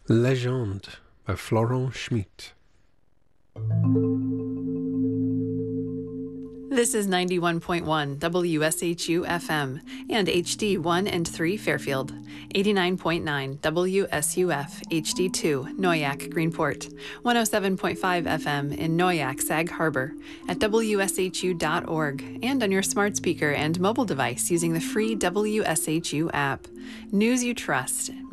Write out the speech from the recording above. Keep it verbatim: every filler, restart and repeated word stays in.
Legende by Florent Schmitt. This is ninety-one point one W S H U F M and H D one and three Fairfield, eighty-nine point nine W S U F H D two Noyak Greenport, one oh seven point five F M in Noyak Sag Harbor, at W S H U dot org, and on your smart speaker and mobile device using the free W S H U app. News you trust.